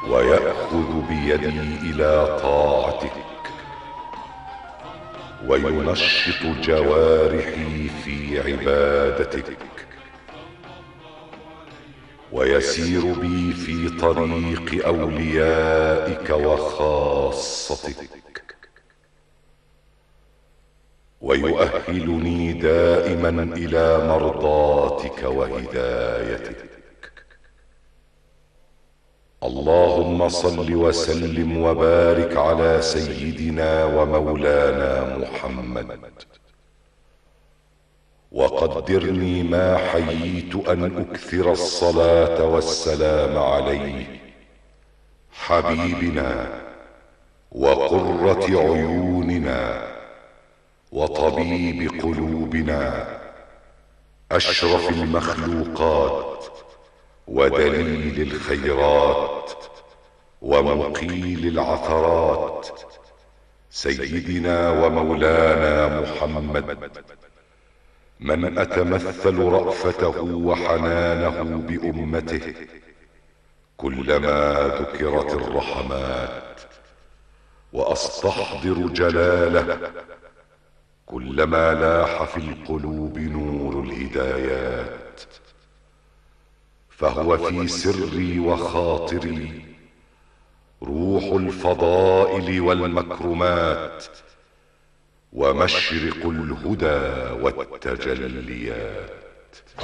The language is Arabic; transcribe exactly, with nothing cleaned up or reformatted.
ويأخذ بيدي إلى طاعتك، وينشط جوارحي في عبادتك، ويسير بي في طريق أوليائك وخاصتك، ويؤهلني دائما إلى مرضاتك وهدايتك. اللهم صل وسلم وبارك على سيدنا ومولانا محمد، وقدرني ما حييت أن أكثر الصلاة والسلام عليه، حبيبنا وقرة عيوننا وطبيب قلوبنا، أشرف المخلوقات ودليل الخيرات ومقيل العثرات، سيدنا ومولانا محمد، من أتمثل رأفته وحنانه بأمته كلما ذكرت الرحمات، وأستحضر جلاله كلما لاح في القلوب نور الهدايات، فهو في سري وخاطري روح الفضائل والمكرمات، ومشرق الهدى والتجليات.